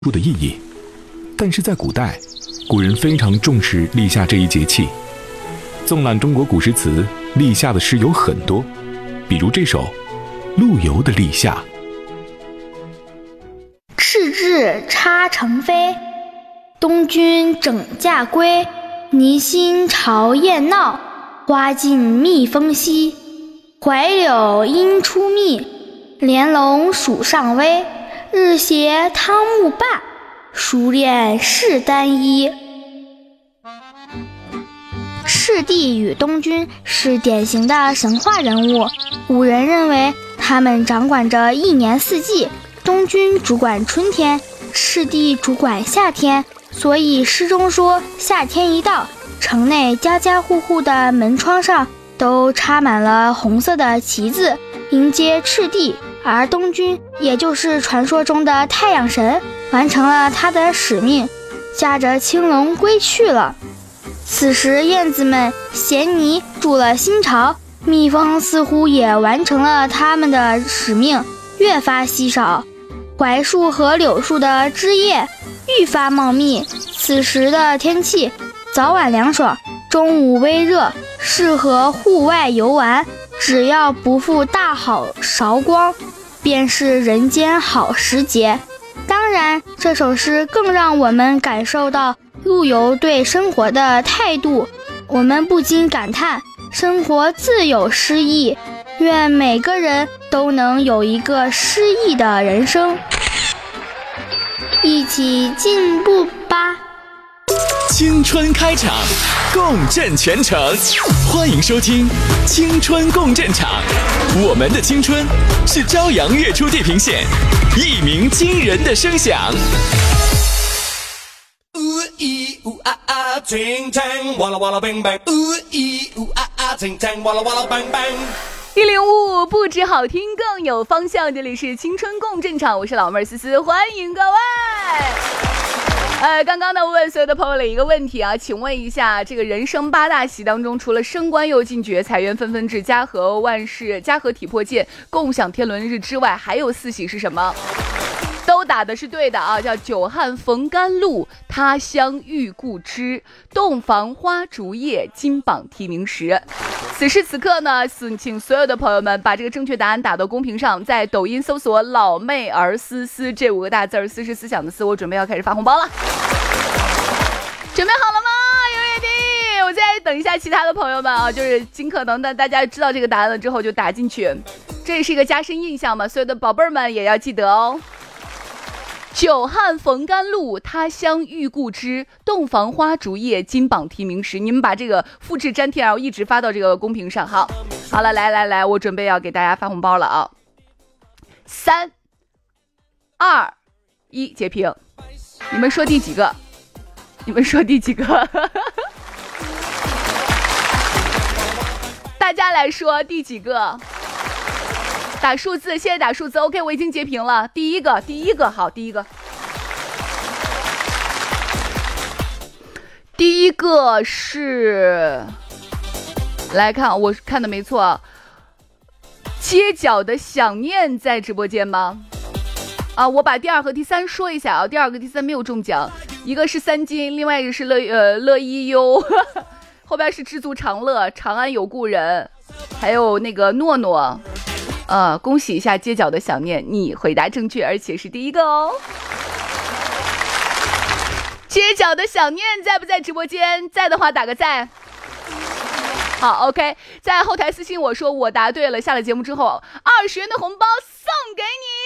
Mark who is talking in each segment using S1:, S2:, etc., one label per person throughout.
S1: 的意义。但是在古代，古人非常重视立夏这一节气。纵览中国古诗词，立夏的诗有很多，比如这首陆游的《立夏》。
S2: 赤雉插成飞，东君整驾归。泥星朝雁闹，花尽蜜蜂稀。槐柳阴出蜜，莲笼暑上微。日斜汤沐罢，熟练士单衣。赤帝与东君是典型的神话人物，古人认为他们掌管着一年四季，东君主管春天，赤帝主管夏天，所以诗中说夏天一到，城内家家户户的门窗上都插满了红色的旗子，迎接赤帝。而东君也就是传说中的太阳神，完成了他的使命，驾着青龙归去了。此时燕子们衔泥筑了新巢，蜜蜂似乎也完成了他们的使命，越发稀少。槐树和柳树的枝叶愈发茂密，此时的天气早晚凉爽，中午微热，适合户外游玩，只要不负大好韶光，便是人间好时节。当然，这首诗更让我们感受到陆游对生活的态度，我们不禁感叹，生活自有诗意，愿每个人都能有一个诗意的人生。一起进步吧！
S3: 青春开场，共振全城，欢迎收听青春共振场。我们的青春是朝阳跃出地平线，一鸣惊人的声响。
S4: 105不止好听更有方向，这里是青春共振场，我是老妹儿思思，欢迎各位。刚刚呢问所有的朋友了一个问题啊，请问一下，这个人生8大喜当中，除了升官又进爵、财源纷纷至、家和万事、家和体魄健、共享天伦日之外，还有4喜是什么？都打的是对的啊，叫久旱逢甘露，他乡遇故知，洞房花烛夜，金榜题名时。此时此刻呢，请所有的朋友们把这个正确答案打到公屏上，在抖音搜索老妹儿思思这5个大字儿，思是思想的思，我准备要开始发红包了。准备好了吗？有眼睛，我再等一下其他的朋友们啊，就是尽可能的大家知道这个答案了之后就打进去，这也是一个加深印象嘛，所有的宝贝儿们也要记得哦。久旱逢甘露，他乡遇故知，洞房花烛夜，金榜题名时。你们把这个复制粘贴，然后一直发到这个公屏上。好了，来，我准备要给大家发红包了啊！3、2、1，截屏。你们说第几个？大家来说第几个？打数字，谢谢打数字。OK， 我已经截屏了。第一个，好，第一个是，来看，我看的没错。街角的想念在直播间吗？啊，我把第2和第3说一下啊。第2个、第3没有中奖，一个是3金，另外一个是乐一优，后边是知足常乐，长安有故人，还有那个诺诺。恭喜一下街角的想念，你回答正确，而且是第一个哦。街角的想念在不在直播间？在的话打个赞。好 ，OK， 在后台私信我说我答对了，下了节目之后20元的红包送给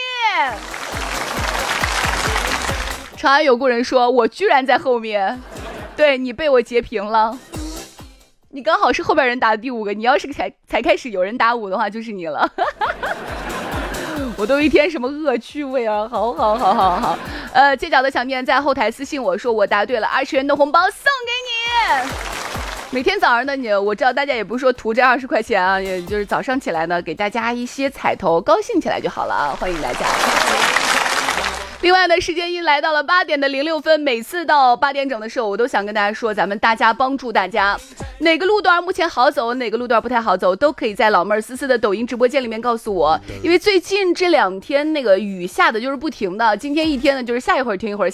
S4: 你。长安有故人说我居然在后面，对，你被我截屏了。你刚好是后边人打的第5个，你要是才开始有人打5的话，就是你了。我都一天什么恶趣味啊！好。街角的想念在后台私信我说我答对了，20元的红包送给你。每天早上呢，我知道大家也不是说图这20块钱啊，也就是早上起来呢，给大家一些彩头，高兴起来就好了啊！欢迎大家。 另外呢，时间一来到了8点的06分，每次到8点整的时候，我都想跟大家说，咱们大家帮助大家，哪个路段目前好走，哪个路段不太好走，都可以在老妹儿思思的抖音直播间里面告诉我。因为最近这2天那个雨下的就是不停的，今天一天呢就是下一会儿停一会儿。